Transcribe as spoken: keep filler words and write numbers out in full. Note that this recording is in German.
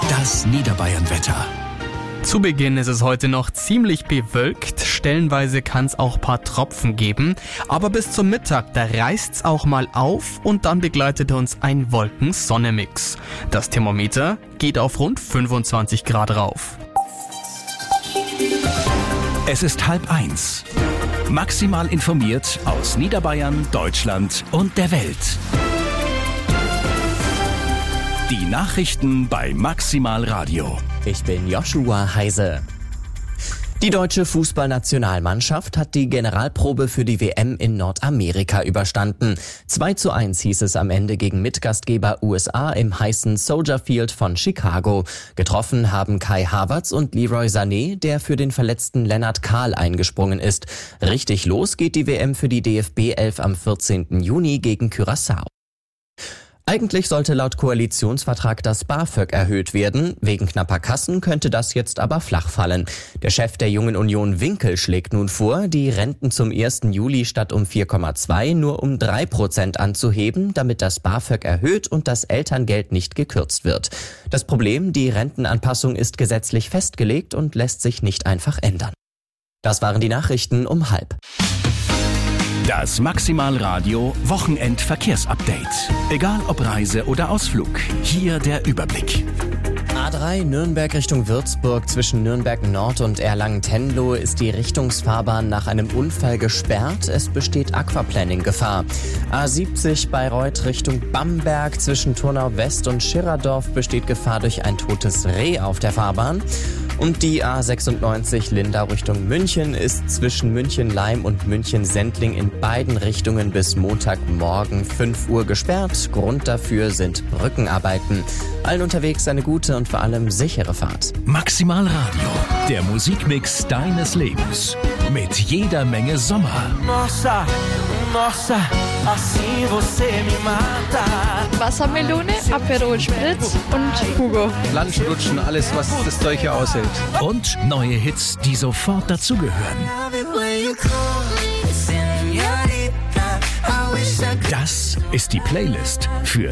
Das Niederbayern-Wetter. Zu Beginn ist es heute noch ziemlich bewölkt, stellenweise kann es auch ein paar Tropfen geben, aber bis zum Mittag, da reißt's auch mal auf und dann begleitet uns ein Wolken-Sonne-Mix. Das Thermometer geht auf rund fünfundzwanzig Grad rauf. Es ist halb eins. Maximal informiert aus Niederbayern, Deutschland und der Welt. Die Nachrichten bei Maximal Radio. Ich bin Joshua Heise. Die deutsche Fußballnationalmannschaft hat die Generalprobe für die W M in Nordamerika überstanden. zwei zu eins hieß es am Ende gegen Mitgastgeber U S A im heißen Soldier Field von Chicago. Getroffen haben Kai Havertz und Leroy Sané, der für den verletzten Lennart Kahl eingesprungen ist. Richtig los geht die W M für die D F B elf am vierzehnten Juni gegen Curaçao. Eigentlich sollte laut Koalitionsvertrag das BAföG erhöht werden. Wegen knapper Kassen könnte das jetzt aber flach fallen. Der Chef der Jungen Union Winkel schlägt nun vor, die Renten zum ersten Juli statt um vier Komma zwei nur um drei Prozent anzuheben, damit das BAföG erhöht und das Elterngeld nicht gekürzt wird. Das Problem, die Rentenanpassung ist gesetzlich festgelegt und lässt sich nicht einfach ändern. Das waren die Nachrichten um halb. Das Maximal Radio Wochenend-Verkehrsupdate. Egal ob Reise oder Ausflug, hier der Überblick. A drei Nürnberg Richtung Würzburg zwischen Nürnberg Nord und Erlangen-Tenlo ist die Richtungsfahrbahn nach einem Unfall gesperrt. Es besteht Aquaplaning-Gefahr. A siebzig Bayreuth Richtung Bamberg zwischen Turnau West und Schirradorf besteht Gefahr durch ein totes Reh auf der Fahrbahn. Und die A sechsundneunzig Lindau Richtung München ist zwischen München-Leim und München-Sendling in beiden Richtungen bis Montagmorgen fünf Uhr gesperrt. Grund dafür sind Brückenarbeiten. Allen unterwegs eine gute und vor allem sichere Fahrt. Maximal Radio, der Musikmix deines Lebens. Mit jeder Menge Sommer. Nossa, nossa, assim você me mata. Wassermelone, Aperol Spritz und Hugo. Lunchen, alles, was das Zeug hier aushält. Und neue Hits, die sofort dazugehören. Das ist die Playlist für